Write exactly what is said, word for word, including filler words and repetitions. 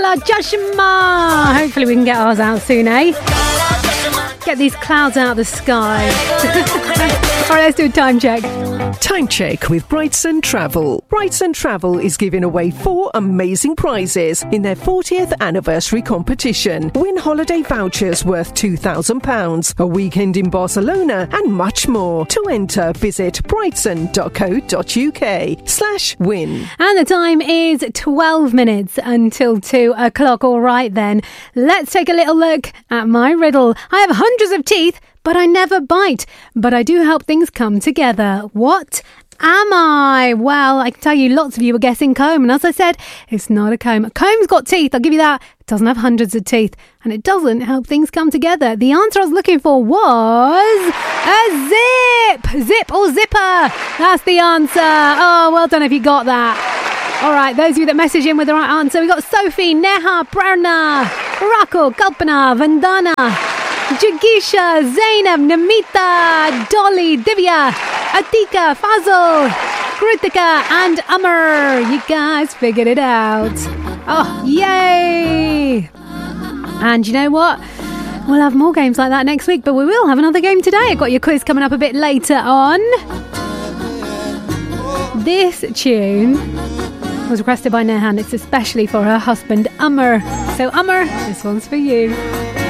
Kala Jashma. Hopefully we can get ours out soon, eh? Get these clouds out of the sky. All right, let's do a time check. Time check with Brightson Travel. Brightson Travel is giving away four amazing prizes in their fortieth anniversary competition. Win holiday vouchers worth two thousand pounds, a weekend in Barcelona, and much more. To enter, visit brightson.co.uk slash win. And the time is twelve minutes until two o'clock. All right, then. Let's take a little look at my riddle. I have hundreds of teeth, but I never bite. But I do help things come together. What am I? Well, I can tell you lots of you were guessing comb. And as I said, it's not a comb. A comb's got teeth, I'll give you that. It doesn't have hundreds of teeth. And it doesn't help things come together. The answer I was looking for was a zip. Zip or zipper. That's the answer. Oh, well done if you got that. All right, those of you that message in with the right answer, we got Sophie, Neha, Prerna, Rako, Kalpana, Vandana, Jagisha, Zainab, Namita, Dolly, Divya, Atika, Fazal, Kritika, and Amar. You guys figured it out. Oh, yay! And you know what? We'll have more games like that next week, but we will have another game today. I've got your quiz coming up a bit later on. This tune was requested by Nehan. It's especially for her husband, Amar. So, Amar, this one's for you.